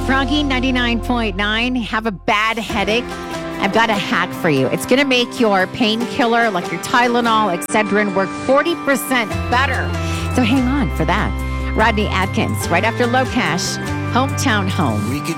Froggy 99.9. Have a bad headache? I've got a hack for you. It's going to make your painkiller, like your Tylenol, Excedrin, work 40% better. So hang on for that. Rodney Atkins, right after Low Cash, Hometown Home.